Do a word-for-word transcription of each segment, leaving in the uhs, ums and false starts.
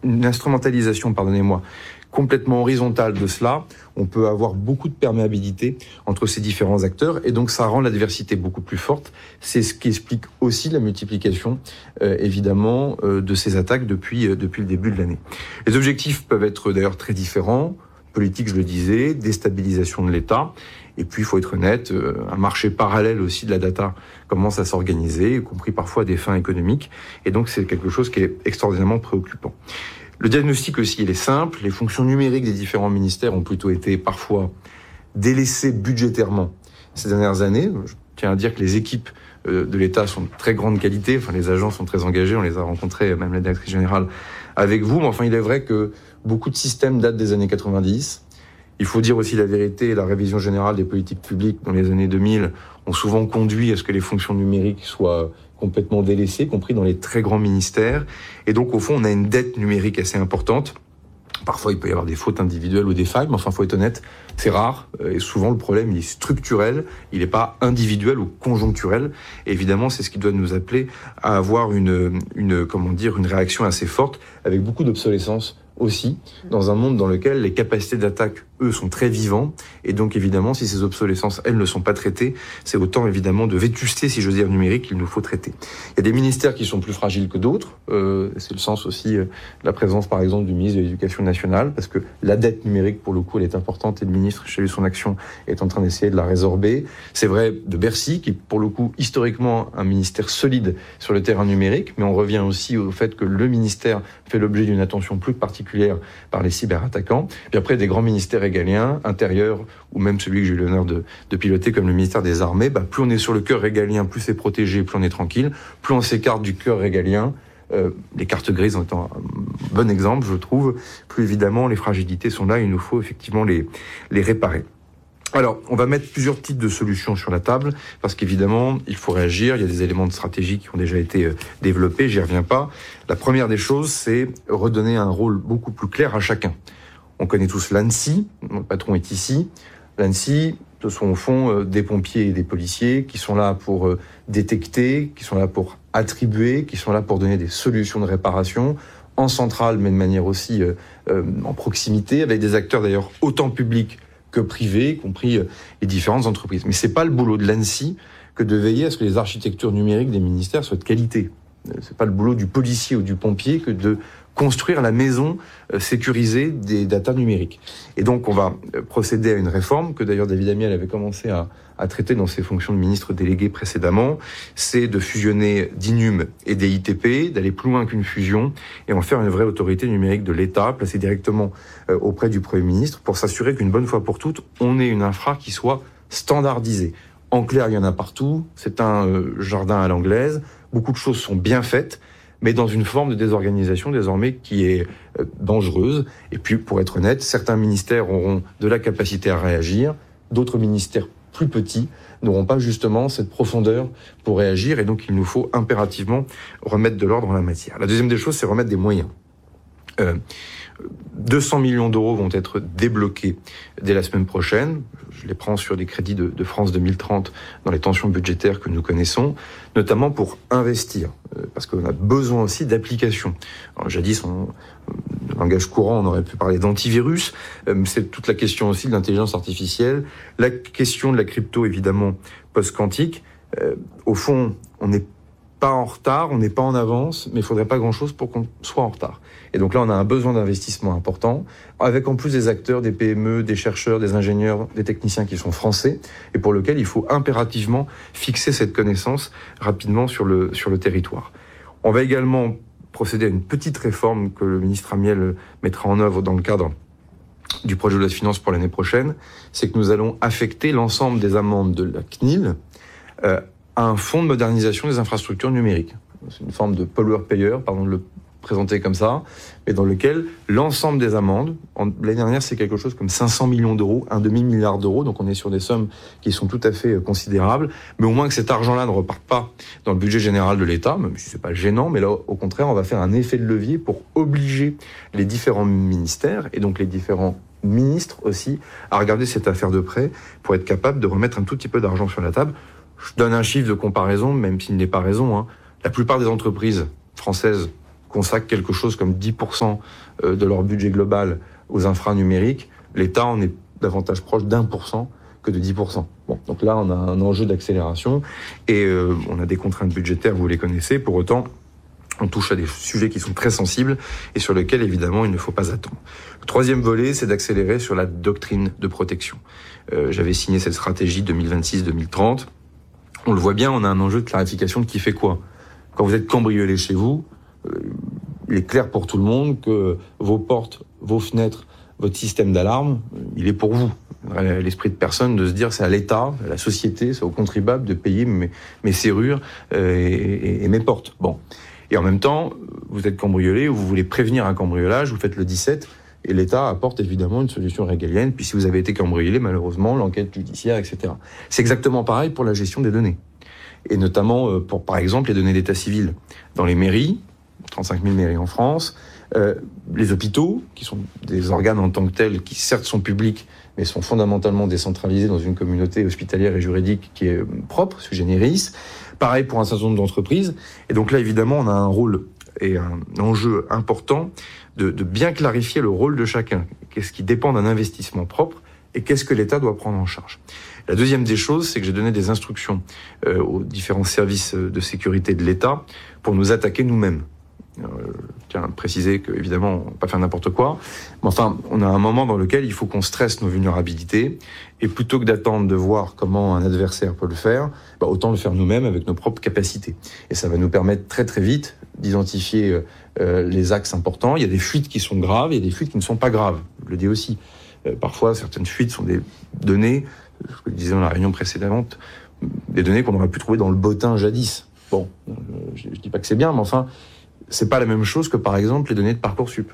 une instrumentalisation, pardonnez-moi, complètement horizontale de cela, on peut avoir beaucoup de perméabilité entre ces différents acteurs et donc ça rend l'adversité beaucoup plus forte. C'est ce qui explique aussi la multiplication, euh, évidemment, euh, de ces attaques depuis, euh, depuis le début de l'année. Les objectifs peuvent être d'ailleurs très différents. Politique, je le disais, déstabilisation de l'État. Et puis, il faut être honnête, euh, un marché parallèle aussi de la data commence à s'organiser, y compris parfois à des fins économiques. Et donc, c'est quelque chose qui est extraordinairement préoccupant. Le diagnostic aussi, il est simple. Les fonctions numériques des différents ministères ont plutôt été parfois délaissées budgétairement ces dernières années. Je tiens à dire que les équipes de l'État sont de très grande qualité. Enfin, les agents sont très engagés. On les a rencontrés, même la directrice générale, avec vous. Mais enfin, il est vrai que beaucoup de systèmes datent des années quatre-vingt-dix. Il faut dire aussi la vérité, la révision générale des politiques publiques dans les années deux mille ont souvent conduit à ce que les fonctions numériques soient complètement délaissées, y compris dans les très grands ministères. Et donc, au fond, on a une dette numérique assez importante. Parfois, il peut y avoir des fautes individuelles ou des failles, mais enfin, il faut être honnête, c'est rare. Et souvent, le problème, il est structurel, il n'est pas individuel ou conjoncturel. Et évidemment, c'est ce qui doit nous appeler à avoir une, une, comment dire, une réaction assez forte, avec beaucoup d'obsolescence aussi, dans un monde dans lequel les capacités d'attaque, eux, sont très vivants. Et donc, évidemment, si ces obsolescences, elles, ne sont pas traitées, c'est autant, évidemment, de vétusté, si j'ose dire, numérique, qu'il nous faut traiter. Il y a des ministères qui sont plus fragiles que d'autres. Euh, c'est le sens aussi euh, de la présence, par exemple, du ministre de l'Éducation nationale, parce que la dette numérique, pour le coup, elle est importante, et le ministre, chez lui, son action est en train d'essayer de la résorber. C'est vrai de Bercy, qui est, pour le coup, historiquement, un ministère solide sur le terrain numérique, mais on revient aussi au fait que le ministère fait l'objet d'une attention plus particulière par les cyberattaquants. Puis après, des grands ministères régaliens, intérieurs, ou même celui que j'ai eu l'honneur de, de piloter comme le ministère des Armées, bah, plus on est sur le cœur régalien, plus c'est protégé, plus on est tranquille, plus on s'écarte du cœur régalien. Euh, les cartes grises en étant un bon exemple, je trouve, plus évidemment les fragilités sont là, il nous faut effectivement les, les réparer. Alors, on va mettre plusieurs types de solutions sur la table, parce qu'évidemment, il faut réagir. Il y a des éléments de stratégie qui ont déjà été développés, j'y reviens pas. La première des choses, c'est redonner un rôle beaucoup plus clair à chacun. On connaît tous l'ANSSI, mon patron est ici. L'ANSSI, ce sont au fond des pompiers et des policiers qui sont là pour détecter, qui sont là pour attribuer, qui sont là pour donner des solutions de réparation, en centrale, mais de manière aussi euh, euh, en proximité, avec des acteurs d'ailleurs autant publics que privés, y compris les différentes entreprises. Mais c'est pas le boulot de l'ANSSI que de veiller à ce que les architectures numériques des ministères soient de qualité. C'est pas le boulot du policier ou du pompier que de construire la maison sécurisée des datas numériques. Et donc, on va procéder à une réforme que d'ailleurs David Amiel avait commencé à, à traiter dans ses fonctions de ministre délégué précédemment. C'est de fusionner d'Inum et des I T P, d'aller plus loin qu'une fusion et en faire une vraie autorité numérique de l'État, placée directement auprès du Premier ministre pour s'assurer qu'une bonne fois pour toutes, on ait une infra qui soit standardisée. En clair, il y en a partout. C'est un euh, jardin à l'anglaise. Beaucoup de choses sont bien faites, mais dans une forme de désorganisation désormais qui est euh, dangereuse. Et puis, pour être honnête, certains ministères auront de la capacité à réagir. D'autres ministères plus petits n'auront pas justement cette profondeur pour réagir. Et donc, il nous faut impérativement remettre de l'ordre en la matière. La deuxième des choses, c'est remettre des moyens. Euh, deux cents millions d'euros vont être débloqués dès la semaine prochaine. Je les prends sur des crédits de, de France deux mille trente dans les tensions budgétaires que nous connaissons, notamment pour investir, parce qu'on a besoin aussi d'applications. Alors, jadis, en langage courant, on aurait pu parler d'antivirus, mais c'est toute la question aussi de l'intelligence artificielle, la question de la crypto, évidemment, post-quantique. Euh, au fond, on n'est pas en retard, on n'est pas en avance, mais il faudrait pas grand-chose pour qu'on soit en retard. Et donc là, on a un besoin d'investissement important, avec en plus des acteurs, des P M E, des chercheurs, des ingénieurs, des techniciens qui sont français, et pour lequel il faut impérativement fixer cette connaissance rapidement sur le, sur le territoire. On va également procéder à une petite réforme que le ministre Amiel mettra en œuvre dans le cadre du projet de loi de finances pour l'année prochaine, c'est que nous allons affecter l'ensemble des amendes de la C N I L euh, à un fonds de modernisation des infrastructures numériques. C'est une forme de pollueur-payeur, pardon de le présenter comme ça, mais dans lequel l'ensemble des amendes, en, l'année dernière c'est quelque chose comme cinq cents millions d'euros, un demi-milliard d'euros, donc on est sur des sommes qui sont tout à fait considérables, mais au moins que cet argent-là ne reparte pas dans le budget général de l'État, même si c'est pas gênant, mais là au contraire on va faire un effet de levier pour obliger les différents ministères, et donc les différents ministres aussi, à regarder cette affaire de près, pour être capable de remettre un tout petit peu d'argent sur la table. Je donne un chiffre de comparaison, même s'il n'est pas raison, hein. La plupart des entreprises françaises consacrent quelque chose comme dix pour cent de leur budget global aux infras numériques. L'État en est davantage proche d'un pour cent que de dix pour cent. Bon, donc là, on a un enjeu d'accélération et euh, on a des contraintes budgétaires, vous les connaissez. Pour autant, on touche à des sujets qui sont très sensibles et sur lesquels, évidemment, il ne faut pas attendre. Le troisième volet, c'est d'accélérer sur la doctrine de protection. Euh, j'avais signé cette stratégie deux mille vingt-six deux mille trente. On le voit bien, on a un enjeu de clarification de qui fait quoi. Quand vous êtes cambriolé chez vous, euh, il est clair pour tout le monde que vos portes, vos fenêtres, votre système d'alarme, il est pour vous. L'esprit de personne de se dire c'est à l'État, à la société, c'est aux contribuables de payer mes, mes serrures euh, et, et, et mes portes. Bon. Et en même temps, vous êtes cambriolé ou vous voulez prévenir un cambriolage, vous faites le dix-sept et l'État apporte évidemment une solution régalienne. Puis si vous avez été cambriolé, malheureusement, l'enquête judiciaire, et cetera. C'est exactement pareil pour la gestion des données. Et notamment pour, par exemple, les données d'état civil. Dans les mairies, trente-cinq mille mairies en France, euh, les hôpitaux, qui sont des organes en tant que tels, qui certes sont publics, mais sont fondamentalement décentralisés dans une communauté hospitalière et juridique qui est propre, sui generis. Pareil pour un certain nombre d'entreprises. Et donc là, évidemment, on a un rôle et un enjeu important de, de bien clarifier le rôle de chacun. Qu'est-ce qui dépend d'un investissement propre et qu'est-ce que l'État doit prendre en charge. La deuxième des choses, c'est que j'ai donné des instructions euh, aux différents services de sécurité de l'État pour nous attaquer nous-mêmes. Euh, je tiens à préciser qu'évidemment, on ne va pas faire n'importe quoi. Mais enfin, on a un moment dans lequel il faut qu'on stresse nos vulnérabilités. Et plutôt que d'attendre de voir comment un adversaire peut le faire, bah, autant le faire nous-mêmes avec nos propres capacités. Et ça va nous permettre très très vite d'identifier euh, les axes importants. Il y a des fuites qui sont graves, il y a des fuites qui ne sont pas graves. Je le dis aussi. Euh, parfois, certaines fuites sont des données, ce que je disais dans la réunion précédente, des données qu'on aurait pu trouver dans le bottin jadis. Bon, euh, je, je dis pas que c'est bien, mais enfin, c'est pas la même chose que, par exemple, les données de Parcoursup,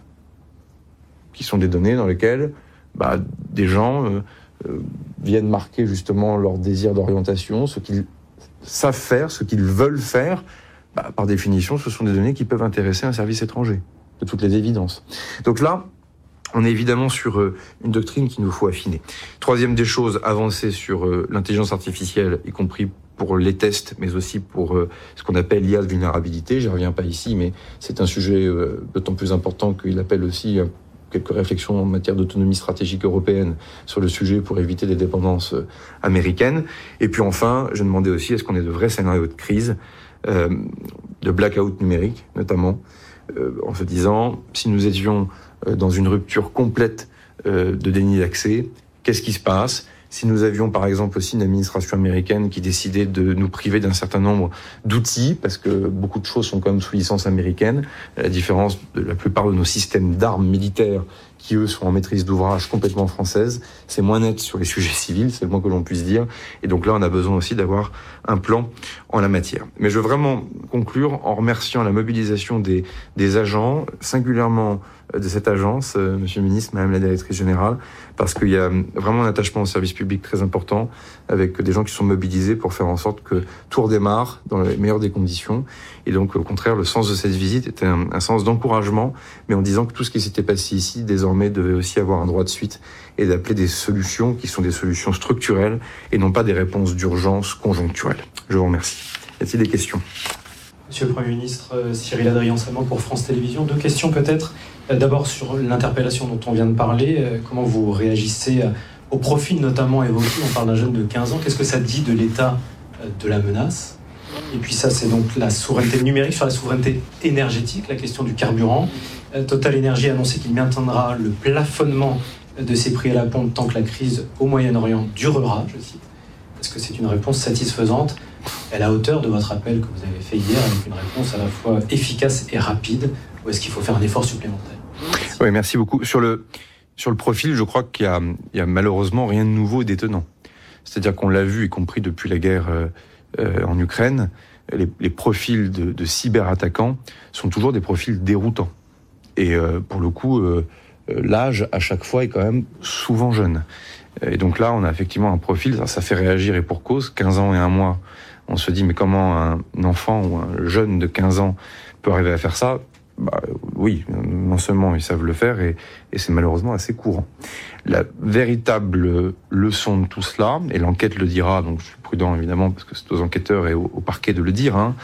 qui sont des données dans lesquelles bah, des gens euh, euh, viennent marquer justement leur désir d'orientation, ce qu'ils savent faire, ce qu'ils veulent faire. Bah, par définition, ce sont des données qui peuvent intéresser un service étranger, de toutes les évidences. Donc là, on est évidemment sur euh, une doctrine qu'il nous faut affiner. Troisième des choses, avancer sur euh, l'intelligence artificielle, y compris pour les tests, mais aussi pour euh, ce qu'on appelle l'I A de vulnérabilité. Je ne reviens pas ici, mais c'est un sujet euh, d'autant plus important qu'il appelle aussi euh, quelques réflexions en matière d'autonomie stratégique européenne sur le sujet pour éviter des dépendances euh, américaines. Et puis enfin, je demandais aussi, est-ce qu'on ait de vrais scénarios de crise, euh, de blackout numérique notamment, euh, en se disant, si nous étions euh, dans une rupture complète euh, de déni d'accès, qu'est-ce qui se passe ? Si nous avions par exemple aussi une administration américaine qui décidait de nous priver d'un certain nombre d'outils, parce que beaucoup de choses sont quand même sous licence américaine, à la différence de la plupart de nos systèmes d'armes militaires qui eux sont en maîtrise d'ouvrage complètement française, c'est moins net sur les sujets civils, c'est le moins que l'on puisse dire, et donc là on a besoin aussi d'avoir un plan en la matière. Mais je veux vraiment conclure en remerciant la mobilisation des, des agents, singulièrement de cette agence, euh, Monsieur le Ministre, Madame la Directrice Générale, parce qu'il y a vraiment un attachement au service public très important, avec des gens qui sont mobilisés pour faire en sorte que tout redémarre dans les meilleures des conditions. Et donc, au contraire, le sens de cette visite était un, un sens d'encouragement, mais en disant que tout ce qui s'était passé ici, désormais, devait aussi avoir un droit de suite et d'appeler des solutions qui sont des solutions structurelles et non pas des réponses d'urgence conjoncturelles. Je vous remercie. Y a-t-il des questions ? Monsieur le Premier ministre, Cyril Adrien-Salmon pour France Télévisions. Deux questions peut-être. D'abord sur l'interpellation dont on vient de parler. Comment vous réagissez au profil notamment évoqué ? On parle d'un jeune de quinze ans. Qu'est-ce que ça dit de l'état de la menace ? Et puis ça, c'est donc la souveraineté numérique. Sur la souveraineté énergétique, la question du carburant. Total Energy a annoncé qu'il maintiendra le plafonnement de ses prix à la pompe tant que la crise au Moyen-Orient durera, je cite. Est-ce que c'est une réponse satisfaisante à la hauteur de votre appel que vous avez fait hier, avec une réponse à la fois efficace et rapide, ou est-ce qu'il faut faire un effort supplémentaire ? Merci. Oui, merci beaucoup. Sur le, sur le profil, je crois qu'il y a, il y a malheureusement rien de nouveau et d'étonnant. C'est-à-dire qu'on l'a vu, y compris depuis la guerre euh, euh, en Ukraine, les, les profils de, de cyberattaquants sont toujours des profils déroutants. Et euh, pour le coup, euh, l'âge, à chaque fois, est quand même souvent jeune. Et donc là, on a effectivement un profil, ça, ça fait réagir et pour cause, quinze ans et un mois. On se dit, mais comment un enfant ou un jeune de quinze ans peut arriver à faire ça ? Bah, oui, non seulement ils savent le faire, et, et c'est malheureusement assez courant. La véritable leçon de tout cela, et l'enquête le dira, donc je suis prudent évidemment, parce que c'est aux enquêteurs et au, au parquet de le dire, hein,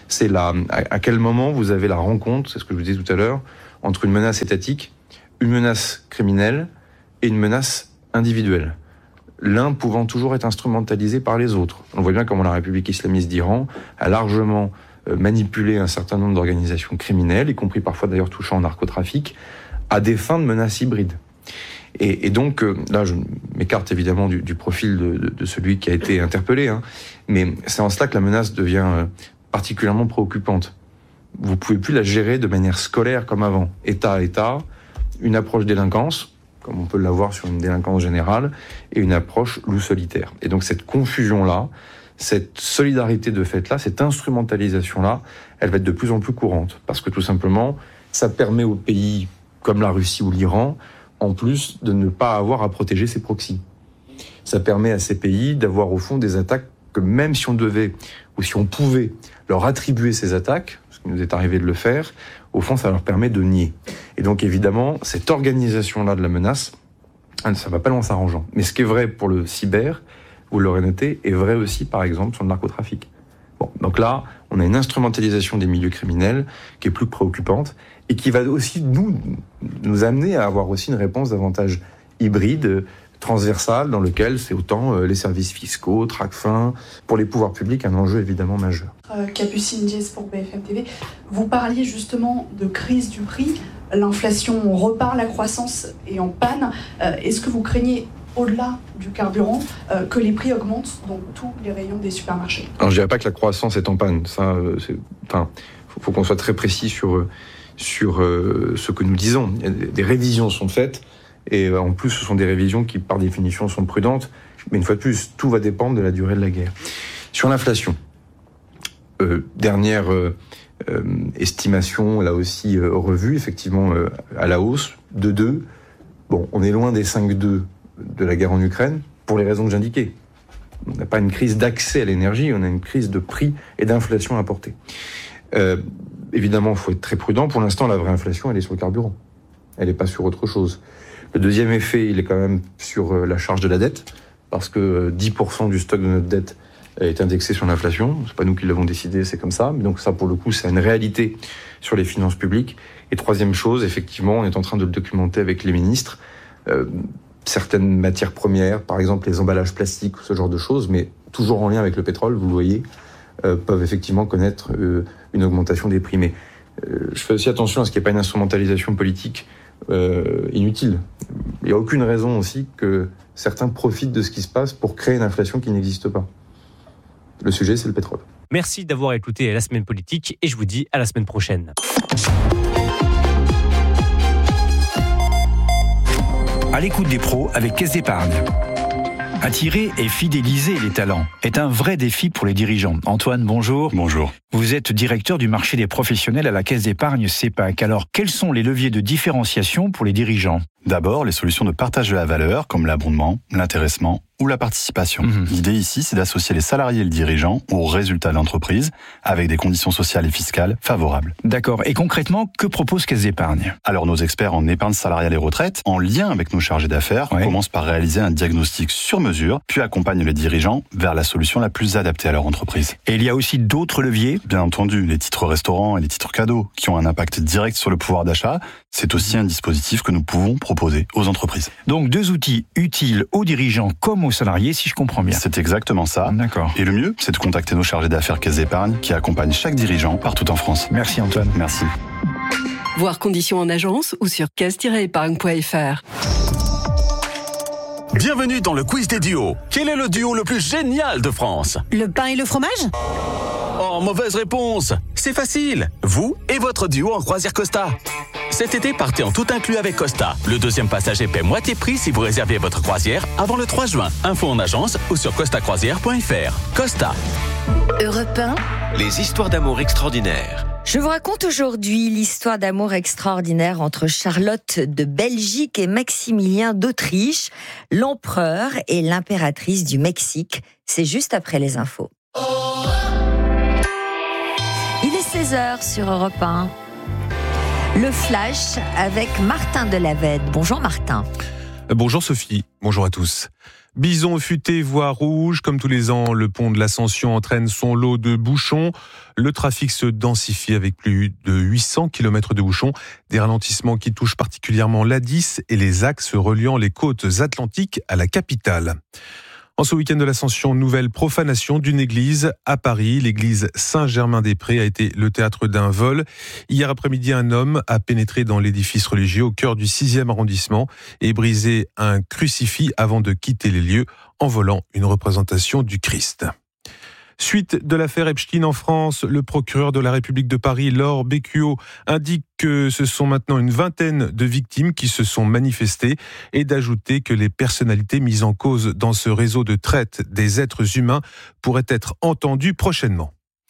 C'est la, à, à quel moment vous avez la rencontre, c'est ce que je vous disais tout à l'heure, entre une menace étatique, une menace criminelle et une menace individuelle. L'un pouvant toujours être instrumentalisé par les autres. On voit bien comment la République islamiste d'Iran a largement manipulé un certain nombre d'organisations criminelles, y compris parfois d'ailleurs touchant au narcotrafic, à des fins de menaces hybrides. Et, et donc, là, je m'écarte évidemment du, du profil de, de, de celui qui a été interpellé, hein, mais c'est en cela que la menace devient particulièrement préoccupante. Vous pouvez plus la gérer de manière scolaire comme avant. État à État, une approche délinquance, comme on peut l'avoir sur une délinquance générale, et une approche loup solitaire. Et donc cette confusion-là, cette solidarité de fait-là, cette instrumentalisation-là, elle va être de plus en plus courante. Parce que tout simplement, ça permet aux pays comme la Russie ou l'Iran, en plus de ne pas avoir à protéger ses proxys. Ça permet à ces pays d'avoir au fond des attaques que même si on devait, ou si on pouvait leur attribuer ces attaques, ce qui nous est arrivé de le faire, au fond, ça leur permet de nier. Et donc, évidemment, cette organisation-là de la menace, ça ne va pas loin s'arrangeant. Mais ce qui est vrai pour le cyber, vous l'aurez noté, est vrai aussi, par exemple, sur le narcotrafic. Bon, donc là, on a une instrumentalisation des milieux criminels qui est plus préoccupante et qui va aussi nous, nous amener à avoir aussi une réponse davantage hybride, transversale, dans lequel c'est autant les services fiscaux, Tracfin, pour les pouvoirs publics, un enjeu évidemment majeur. Euh, Capucine Diez pour B F M T V. Vous parliez justement de crise du prix. L'inflation repart, la croissance est en panne. Euh, est-ce que vous craignez, au-delà du carburant, euh, que les prix augmentent dans tous les rayons des supermarchés? Alors je dirais pas que la croissance est en panne. Ça, euh, c'est, enfin, faut, faut qu'on soit très précis sur sur euh, ce que nous disons. Il y a des, des révisions sont faites. Et en plus, ce sont des révisions qui, par définition, sont prudentes. Mais une fois de plus, tout va dépendre de la durée de la guerre. Sur l'inflation, euh, dernière euh, euh, estimation, là aussi euh, revue, effectivement, euh, à la hausse, de deux. Bon, on est loin des cinq virgule deux de la guerre en Ukraine, pour les raisons que j'indiquais. On n'a pas une crise d'accès à l'énergie, on a une crise de prix et d'inflation importée. Euh, évidemment, il faut être très prudent. Pour l'instant, la vraie inflation, elle est sur le carburant. Elle n'est pas sur autre chose. Le deuxième effet, il est quand même sur la charge de la dette, parce que dix pour cent du stock de notre dette est indexé sur l'inflation. C'est pas nous qui l'avons décidé, c'est comme ça. Mais donc ça, pour le coup, c'est une réalité sur les finances publiques. Et troisième chose, effectivement, on est en train de le documenter avec les ministres. Euh, certaines matières premières, par exemple les emballages plastiques ou ce genre de choses, mais toujours en lien avec le pétrole, vous le voyez, euh, peuvent effectivement connaître euh, une augmentation des prix. Mais euh, je fais aussi attention à ce qu'il n'y ait pas une instrumentalisation politique Euh, inutile. Il n'y a aucune raison aussi que certains profitent de ce qui se passe pour créer une inflation qui n'existe pas. Le sujet, c'est le pétrole. Merci d'avoir écouté La Semaine Politique et je vous dis à la semaine prochaine. À l'écoute des pros avec Caisse d'Épargne. Attirer et fidéliser les talents est un vrai défi pour les dirigeants. Antoine, bonjour. Bonjour. Vous êtes directeur du marché des professionnels à la Caisse d'Épargne CEPAC. Alors, quels sont les leviers de différenciation pour les dirigeants ? D'abord, les solutions de partage de la valeur, comme l'abondement, l'intéressement ou la participation. Mmh. L'idée ici, c'est d'associer les salariés et le dirigeant aux résultats de l'entreprise avec des conditions sociales et fiscales favorables. D'accord. Et concrètement, que propose Caisse d'Épargne ? Alors, nos experts en épargne salariale et retraite, en lien avec nos chargés d'affaires, ouais. commencent par réaliser un diagnostic sur mesure, puis accompagnent les dirigeants vers la solution la plus adaptée à leur entreprise. Et il y a aussi d'autres leviers ? Bien entendu, les titres restaurants et les titres cadeaux, qui ont un impact direct sur le pouvoir d'achat, c'est aussi un dispositif que nous pouvons proposer aux entreprises. Donc, deux outils utiles aux dirigeants comme aux salariés, si je comprends bien. C'est exactement ça. D'accord. Et le mieux, c'est de contacter nos chargés d'affaires Caisse d'Épargne qui accompagnent chaque dirigeant partout en France. Merci Antoine. Merci. Voir conditions en agence ou sur caisse tiret épargne point f r. Bienvenue dans le quiz des duos. Quel est le duo le plus génial de France ? Le pain et le fromage ? Oh, mauvaise réponse. C'est facile. Vous et votre duo en croisière Costa. Cet été, partez en tout inclus avec Costa. Le deuxième passager paie moitié prix si vous réservez votre croisière avant le trois juin. Info en agence ou sur costa croisière point f r. Costa. Europe un. Les histoires d'amour extraordinaires. Je vous raconte aujourd'hui l'histoire d'amour extraordinaire entre Charlotte de Belgique et Maximilien d'Autriche, l'empereur et l'impératrice du Mexique. C'est juste après les infos. Il est seize heures sur Europe un. Le Flash avec Martin Delavette. Bonjour Martin. Bonjour Sophie, bonjour à tous. Bison futé, voie rouge. Comme tous les ans, le pont de l'Ascension entraîne son lot de bouchons. Le trafic se densifie avec plus de huit cents kilomètres de bouchons. Des ralentissements qui touchent particulièrement l'A dix et les axes reliant les côtes atlantiques à la capitale. En ce week-end de l'Ascension, nouvelle profanation d'une église à Paris. L'église Saint-Germain-des-Prés a été le théâtre d'un vol. Hier après-midi, un homme a pénétré dans l'édifice religieux au cœur du sixième arrondissement et brisé un crucifix avant de quitter les lieux en volant une représentation du Christ. Suite de l'affaire Epstein en France, le procureur de la République de Paris, Laure Beccuot, indique que ce sont maintenant une vingtaine de victimes qui se sont manifestées et d'ajouter que les personnalités mises en cause dans ce réseau de traite des êtres humains pourraient être entendues prochainement.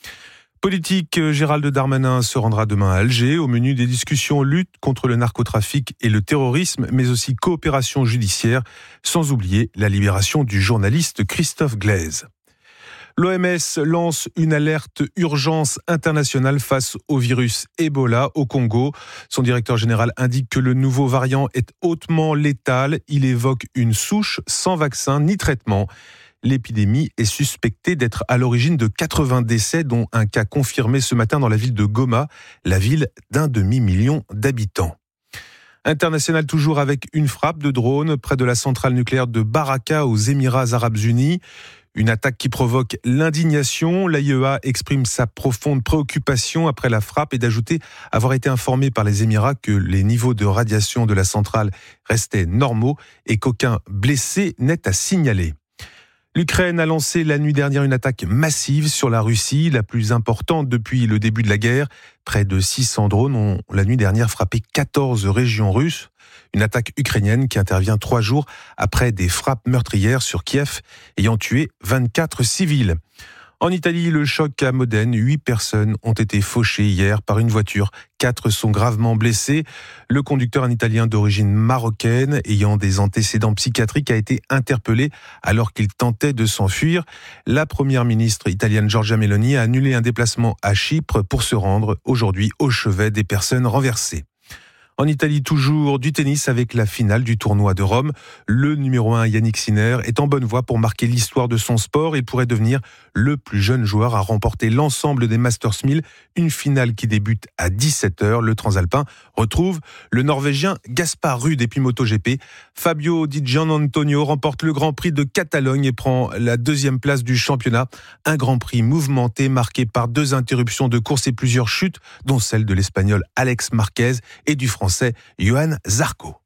Politique, Gérald Darmanin se rendra demain à Alger. Au menu des discussions, lutte contre le narcotrafic et le terrorisme, mais aussi coopération judiciaire, sans oublier la libération du journaliste Christophe Glaise. L'O M S lance une alerte urgence internationale face au virus Ebola au Congo. Son directeur général indique que le nouveau variant est hautement létal. Il évoque une souche sans vaccin ni traitement. L'épidémie est suspectée d'être à l'origine de quatre-vingts décès, dont un cas confirmé ce matin dans la ville de Goma, la ville d'un demi-million d'habitants. International toujours avec une frappe de drone près de la centrale nucléaire de Baraka aux Émirats arabes unis. Une attaque qui provoque l'indignation. L'A I E A exprime sa profonde préoccupation après la frappe et d'ajouter avoir été informé par les Émirats que les niveaux de radiation de la centrale restaient normaux et qu'aucun blessé n'est à signaler. L'Ukraine a lancé la nuit dernière une attaque massive sur la Russie, la plus importante depuis le début de la guerre. Près de six cents drones ont la nuit dernière frappé quatorze régions russes. Une attaque ukrainienne qui intervient trois jours après des frappes meurtrières sur Kiev ayant tué vingt-quatre civils. En Italie, le choc à Modène, huit personnes ont été fauchées hier par une voiture. Quatre sont gravement blessés. Le conducteur, un Italien d'origine marocaine, ayant des antécédents psychiatriques, a été interpellé alors qu'il tentait de s'enfuir. La première ministre italienne Giorgia Meloni a annulé un déplacement à Chypre pour se rendre aujourd'hui au chevet des personnes renversées. En Italie, toujours du tennis avec la finale du tournoi de Rome. Le numéro un, Yannick Sinner, est en bonne voie pour marquer l'histoire de son sport. Il pourrait devenir le plus jeune joueur à remporter l'ensemble des Masters mille. Une finale qui débute à dix-sept heures. Le Transalpin retrouve le Norvégien Gaspard Ruud. Et puis MotoGP, Fabio Di Giannantonio remporte le Grand Prix de Catalogne et prend la deuxième place du championnat. Un Grand Prix mouvementé, marqué par deux interruptions de course et plusieurs chutes, dont celle de l'Espagnol Alex Marquez et du Français Johan Zarco.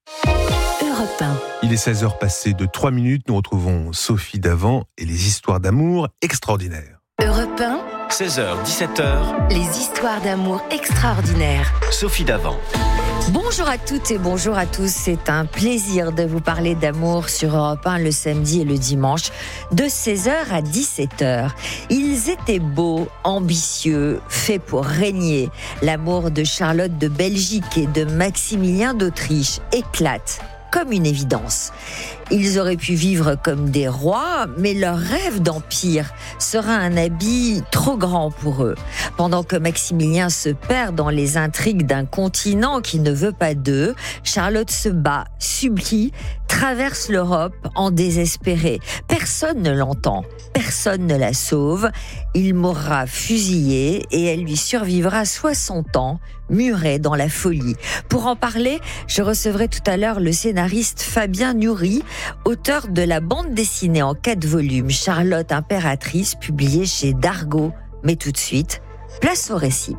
Europe un. Il est seize heures passées de trois minutes. Nous retrouvons Sophie Davant et les histoires d'amour extraordinaires. Europe un. seize heures, dix-sept heures. Les histoires d'amour extraordinaires. Sophie Davant. Bonjour à toutes et bonjour à tous. C'est un plaisir de vous parler d'amour sur Europe un le samedi et le dimanche de seize heures à dix-sept heures. Ils étaient beaux, ambitieux, faits pour régner. L'amour de Charlotte de Belgique et de Maximilien d'Autriche éclate comme une évidence. Ils auraient pu vivre comme des rois, mais leur rêve d'empire sera un habit trop grand pour eux. Pendant que Maximilien se perd dans les intrigues d'un continent qui ne veut pas d'eux, Charlotte se bat, supplie, traverse l'Europe en désespérée. Personne ne l'entend, personne ne la sauve. Il mourra fusillé et elle lui survivra soixante ans, murée dans la folie. Pour en parler, je recevrai tout à l'heure le scénariste Fabien Nury, auteur de la bande dessinée en quatre volumes Charlotte impératrice, publiée chez Dargaud. Mais tout de suite, place au récit.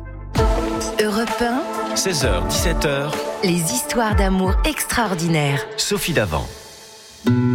Europe un. seize heures, dix-sept heures. Les histoires d'amour extraordinaires. Sophie Davant.